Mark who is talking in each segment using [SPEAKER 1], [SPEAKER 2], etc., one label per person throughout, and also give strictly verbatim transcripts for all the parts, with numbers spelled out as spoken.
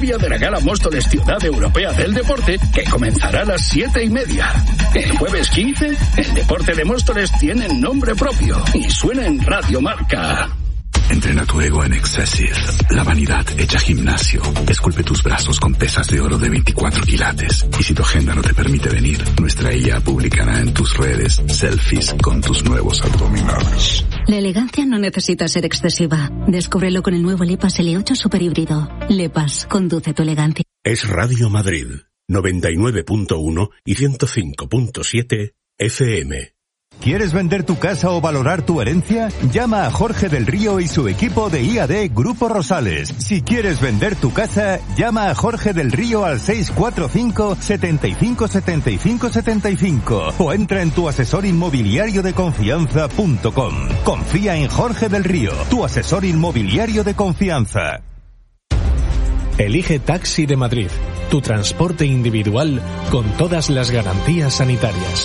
[SPEAKER 1] de la Gala Móstoles Ciudad Europea del Deporte, que comenzará a las siete y media. El jueves quince, el deporte de Móstoles tiene nombre propio y suena en Radio Marca.
[SPEAKER 2] Entrena tu ego en Excessive. La vanidad hecha gimnasio. Esculpe tus brazos con pesas de oro de veinticuatro quilates. Y si tu agenda no te permite venir, nuestra I A publicará en tus redes selfies con tus nuevos abdominales.
[SPEAKER 3] La elegancia no necesita ser excesiva. Descúbrelo con el nuevo Lepas L ocho Super Híbrido. Lepas, conduce tu elegancia.
[SPEAKER 4] Es Radio Madrid, noventa y nueve punto uno y ciento cinco punto siete F M.
[SPEAKER 5] ¿Quieres vender tu casa o valorar tu herencia? Llama a Jorge del Río y su equipo de I A D Grupo Rosales. Si quieres vender tu casa, llama a Jorge del Río al seis cuatro cinco, setenta y cinco, setenta y cinco, setenta y cinco o entra en tu asesor inmobiliario de confianza punto com. Confía en Jorge del Río, tu asesor inmobiliario de confianza.
[SPEAKER 6] Elige Taxi de Madrid, tu transporte individual con todas las garantías sanitarias.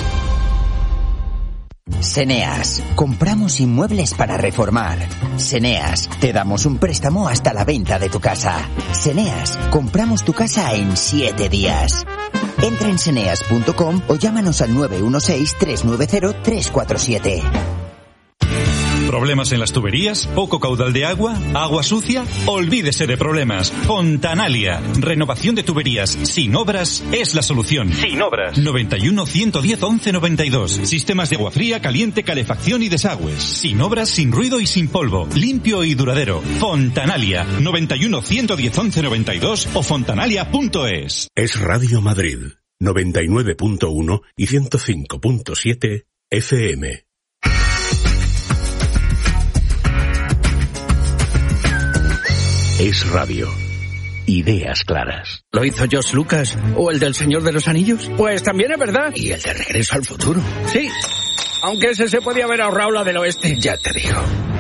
[SPEAKER 7] Seneas, compramos inmuebles para reformar. Seneas, te damos un préstamo hasta la venta de tu casa. Seneas, compramos tu casa en siete días. Entra en seneas punto com o llámanos al nueve uno seis, tres nueve cero, tres cuatro siete.
[SPEAKER 8] ¿Problemas en las tuberías? ¿Poco caudal de agua? ¿Agua sucia? Olvídese de problemas. Fontanalia. Renovación de tuberías sin obras es la solución. Sin obras. noventa y uno, ciento diez, once noventa y dos. Sistemas de agua fría, caliente, calefacción y desagües. Sin obras, sin ruido y sin polvo. Limpio y duradero. Fontanalia. noventa y uno, ciento diez, once noventa y dos o fontanalia punto es.
[SPEAKER 4] Es Radio Madrid, noventa y nueve punto uno y ciento cinco punto siete F M. Es radio. Ideas claras.
[SPEAKER 1] ¿Lo hizo George Lucas o el del Señor de los Anillos? Pues también es verdad. Y el de Regreso al Futuro. Sí, aunque ese se podía haber ahorrado la del oeste. Ya te digo.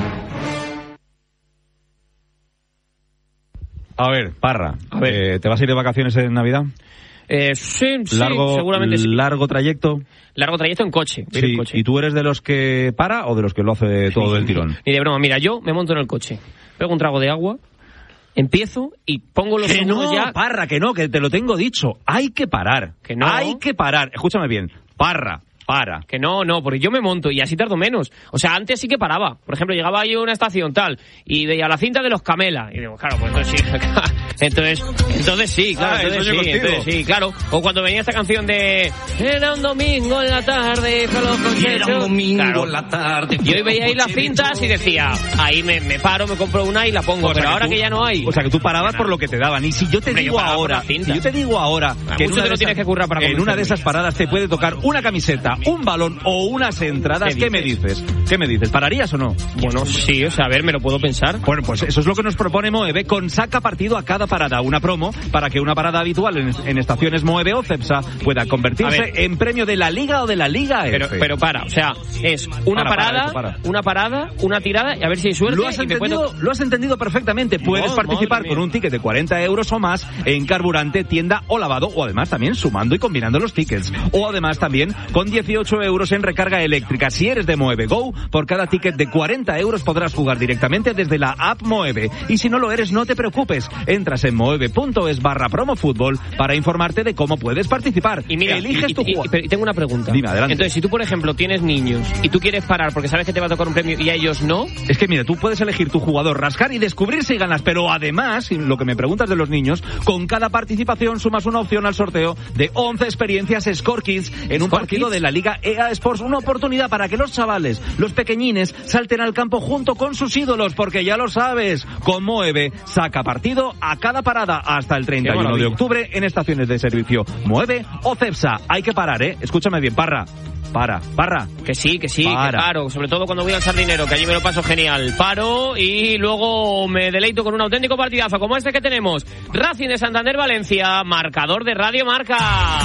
[SPEAKER 9] A ver, Parra, a ver. Eh, ¿te vas a ir de vacaciones en Navidad?
[SPEAKER 10] Eh, sí,
[SPEAKER 9] largo,
[SPEAKER 10] sí, seguramente sí.
[SPEAKER 9] ¿Largo trayecto?
[SPEAKER 10] Largo trayecto en coche.
[SPEAKER 9] Sí,
[SPEAKER 10] en coche.
[SPEAKER 9] ¿Y tú eres de los que para o de los que lo hace todo del tirón?
[SPEAKER 10] Ni de broma, mira, yo me monto en el coche, pego un trago de agua, empiezo y pongo los
[SPEAKER 9] que
[SPEAKER 10] segundos
[SPEAKER 9] no,
[SPEAKER 10] ya...
[SPEAKER 9] Parra, que no, que te lo tengo dicho. Hay que parar.
[SPEAKER 10] Que no.
[SPEAKER 9] Hay que parar. Escúchame bien. Parra, para.
[SPEAKER 10] Que no, no, porque yo me monto y así tardo menos. O sea, antes sí que paraba. Por ejemplo, llegaba ahí a una estación tal y veía la cinta de los Camela. Y digo, claro, pues entonces sí. entonces, entonces sí, claro,
[SPEAKER 9] ah,
[SPEAKER 10] entonces, sí, entonces sí, claro. O cuando venía esta canción de Era un domingo en la tarde con los coches.
[SPEAKER 11] Era un domingo
[SPEAKER 10] claro.
[SPEAKER 11] en la tarde.
[SPEAKER 10] Yo veía ahí las cintas y decía, ahí me, me paro, me compro una y la pongo. O pero ahora que, tú, que ya no hay.
[SPEAKER 9] O sea, que tú parabas por lo que te daban. Y si yo te
[SPEAKER 10] Hombre,
[SPEAKER 9] digo
[SPEAKER 10] yo
[SPEAKER 9] ahora, si yo te digo ahora
[SPEAKER 10] a
[SPEAKER 9] que en
[SPEAKER 10] mucho
[SPEAKER 9] una,
[SPEAKER 10] te
[SPEAKER 9] de
[SPEAKER 10] lo tienes
[SPEAKER 9] esas,
[SPEAKER 10] que currar para
[SPEAKER 9] en una de esas paradas te puede tocar una camiseta, un balón o unas entradas, ¿qué, ¿qué me dices? ¿Qué me dices? ¿Pararías o no?
[SPEAKER 10] Bueno, sí, o sea, a ver, me lo puedo pensar.
[SPEAKER 9] Bueno, pues eso es lo que nos propone Moeve con saca partido a cada parada, una promo para que una parada habitual en, en estaciones Moeve o Cepsa pueda convertirse en premio de la Liga o de la Liga
[SPEAKER 10] pero,
[SPEAKER 9] F.
[SPEAKER 10] Pero para, o sea, es una
[SPEAKER 9] para,
[SPEAKER 10] parada,
[SPEAKER 9] para, para.
[SPEAKER 10] una parada, una tirada y a ver si hay suerte.
[SPEAKER 9] ¿Lo has,
[SPEAKER 10] y
[SPEAKER 9] entendido,
[SPEAKER 10] me puedo...
[SPEAKER 9] lo has entendido perfectamente. Puedes
[SPEAKER 10] no,
[SPEAKER 9] participar con un ticket de cuarenta euros o más en carburante, tienda o lavado, o además también sumando y combinando los tickets. O además también con dieciocho euros en recarga eléctrica. Si eres de Moeve Go, por cada ticket de cuarenta euros podrás jugar directamente desde la app Moeve. Y si no lo eres, no te preocupes. Entras en moeve punto es barra promofútbol para informarte de cómo puedes participar.
[SPEAKER 10] Y mira,
[SPEAKER 9] eliges
[SPEAKER 10] y,
[SPEAKER 9] tu
[SPEAKER 10] y,
[SPEAKER 9] jugador.
[SPEAKER 10] Y, y tengo una pregunta.
[SPEAKER 9] Dime, adelante.
[SPEAKER 10] Entonces, si tú, por ejemplo, tienes niños y tú quieres parar porque sabes que te va a tocar un premio y a ellos no...
[SPEAKER 9] Es que mira, tú puedes elegir tu jugador, rascar y descubrir si ganas, pero además, lo que me preguntas de los niños, con cada participación sumas una opción al sorteo de once experiencias Score Kids en un partido de la Liga E A Sports. Una oportunidad para que los chavales, los pequeñines, salten al campo junto con sus ídolos, porque ya lo sabes, con Moeve saca partido a cada parada hasta el treinta y uno de octubre en estaciones de servicio Moeve o Cepsa. Hay que parar, ¿eh? Escúchame bien, Parra. Para, Parra.
[SPEAKER 10] Que sí, que sí,
[SPEAKER 9] para.
[SPEAKER 10] que paro. Sobre todo cuando voy al Sardinero, que allí me lo paso genial. Paro y luego me deleito con un auténtico partidazo como este que tenemos. Racing de Santander Valencia, marcador de Radio Marca.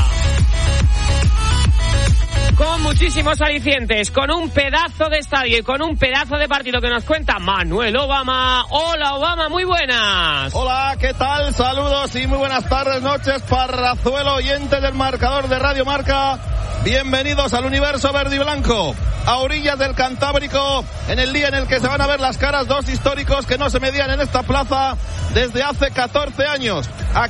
[SPEAKER 10] Con muchísimos alicientes, con un pedazo de estadio y con un pedazo de partido que nos cuenta Manuel Obama. Hola Obama, muy buenas.
[SPEAKER 12] Hola, ¿qué tal? Saludos y muy buenas tardes, noches, Parrazuelo, oyente del marcador de Radio Marca.
[SPEAKER 11] Bienvenidos al universo verde y blanco, a orillas del Cantábrico, en el día en el que se van a ver las caras dos históricos que no se medían en esta plaza desde hace catorce años.